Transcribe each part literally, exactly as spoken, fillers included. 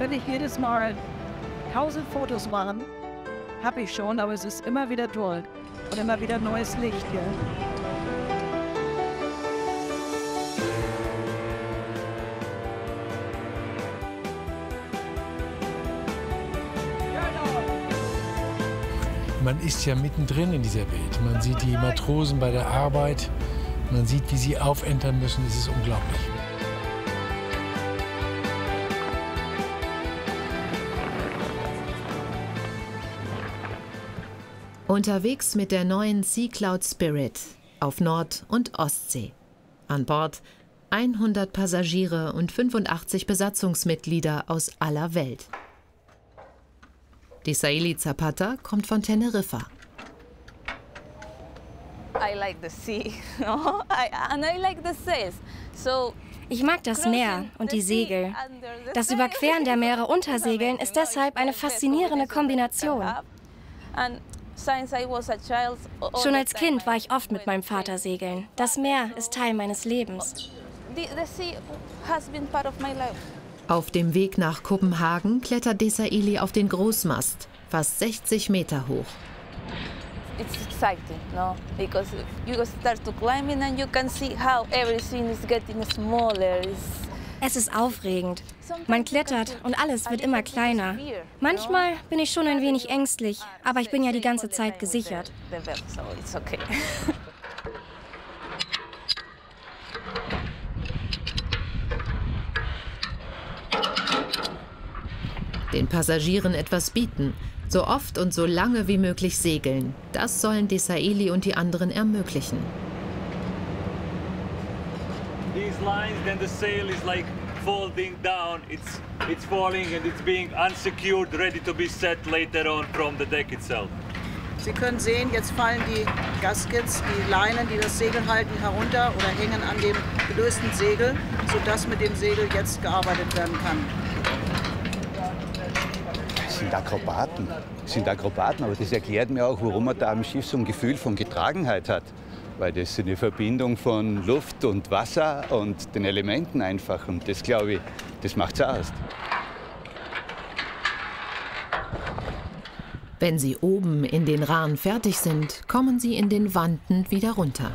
Wenn ich jedes Mal tausend Fotos mache, habe ich schon, aber es ist immer wieder toll und immer wieder neues Licht. Ja. Man ist ja mittendrin in dieser Welt. Man sieht die Matrosen bei der Arbeit, man sieht, wie sie aufentern müssen. Es ist unglaublich. Unterwegs mit der neuen Sea Cloud Spirit auf Nord- und Ostsee. An Bord hundert Passagiere und fünfundachtzig Besatzungsmitglieder aus aller Welt. Desailly Zapata kommt von Teneriffa. Ich mag das Meer und die Segel. Das Überqueren der Meere unter Segeln ist deshalb eine faszinierende Kombination. Schon als Kind war ich oft mit meinem Vater segeln. Das Meer ist Teil meines Lebens. Auf dem Weg nach Kopenhagen klettert Desailly auf den Großmast, fast sechzig Meter hoch. It's exciting, no? Because you start to climbing and you can see how everything is getting smaller. Es ist aufregend. Man klettert und alles wird immer kleiner. Manchmal bin ich schon ein wenig ängstlich, aber ich bin ja die ganze Zeit gesichert. Den Passagieren etwas bieten, so oft und so lange wie möglich segeln. Das sollen Desailly und die anderen ermöglichen. These lines, then the sail is like folding down. It's it's falling and it's being unsecured, ready to be set later on from the deck itself. Sie können sehen, jetzt fallen die Gaskets, die Leinen, die das Segel halten, herunter oder hängen an dem gelösten Segel, sodass mit dem Segel jetzt gearbeitet werden kann. Das sind Akrobaten, das sind Akrobaten, aber das erklärt mir auch, warum man da am Schiff so ein Gefühl von Getragenheit hat. Weil das eine Verbindung von Luft und Wasser und den Elementen einfach. Und das, glaube ich, das macht's aus. Wenn sie oben in den Rahn fertig sind, kommen sie in den Wanten wieder runter.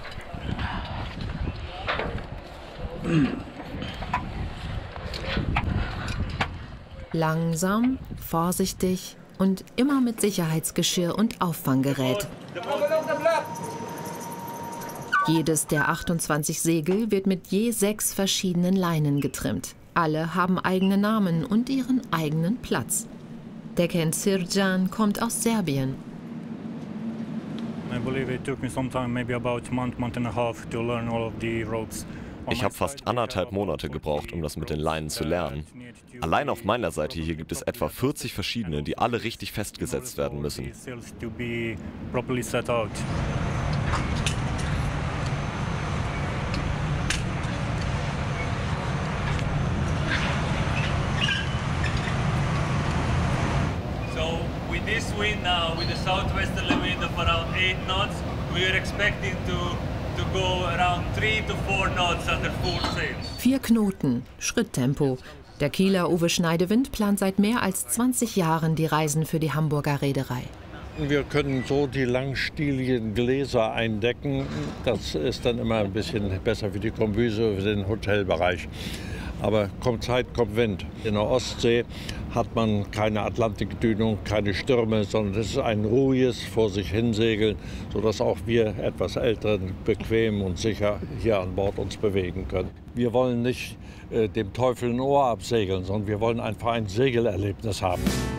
Langsam, vorsichtig und immer mit Sicherheitsgeschirr und Auffanggerät. Jedes der achtundzwanzig Segel wird mit je sechs verschiedenen Leinen getrimmt. Alle haben eigene Namen und ihren eigenen Platz. Der Ken Sirjan kommt aus Serbien. Ich habe fast anderthalb Monate gebraucht, um das mit den Leinen zu lernen. Allein auf meiner Seite hier gibt es etwa vierzig verschiedene, die alle richtig festgesetzt werden müssen. This wind now, with a southwesterly wind of around eight knots, we are expecting to, to go around three to four knots under full sail. Vier Knoten, Schritttempo. Der Kieler Uwe Schneidewind plant seit mehr als zwanzig Jahren die Reisen für die Hamburger Reederei. Wir können so die langstieligen Gläser eindecken. Das ist dann immer ein bisschen besser für die Kombüse, für den Hotelbereich. Aber kommt Zeit, kommt Wind. In der Ostsee hat man keine Atlantikdünung, keine Stürme, sondern es ist ein ruhiges vor sich hinsegeln, sodass auch wir etwas Älteren bequem und sicher hier an Bord uns bewegen können. Wir wollen nicht äh, dem Teufel ein Ohr absegeln, sondern wir wollen einfach ein Segelerlebnis haben.